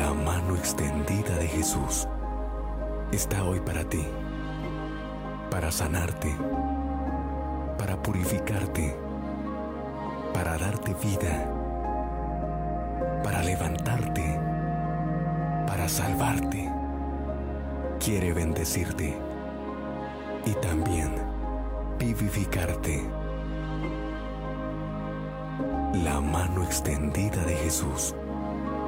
La mano extendida de Jesús está hoy para ti, para sanarte, para purificarte, para darte vida, para levantarte, para salvarte. Quiere bendecirte y también vivificarte. La mano extendida de Jesús.